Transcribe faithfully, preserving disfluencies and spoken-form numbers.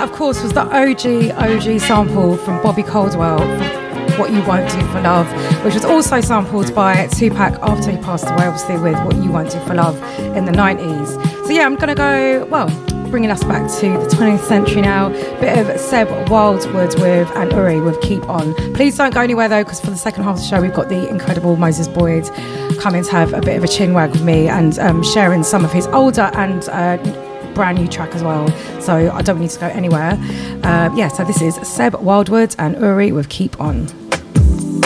that, of course, was the O G, O G sample from Bobby Caldwell, from What You Won't Do For Love, which was also sampled by Tupac after he passed away, obviously, with What You Won't Do For Love in the nineties. So yeah, I'm going to go, well, bringing us back to the twentieth century now. Bit of Seb Wildwood with and Uri with Keep On. Please don't go anywhere though, because for the second half of the show we've got the incredible Moses Boyd coming to have a bit of a chin wag with me and um, sharing some of his older and uh, brand new track as well. So I don't need to go anywhere. Uh, yeah, so this is Seb Wildwood and Uri with Keep On.